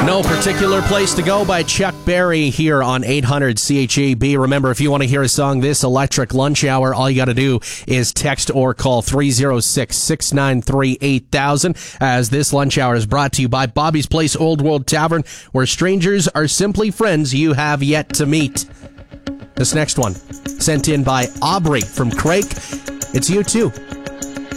No Particular Place to Go by Chuck Berry here on 800 CHAB. Remember, if you want to hear a song this electric lunch hour, all you got to do is text or call 306-693-8000, as this lunch hour is brought to you by Bobby's Place Old World Tavern, where strangers are simply friends you have yet to meet. This next one, sent in by Aubrey from Craig. It's you too.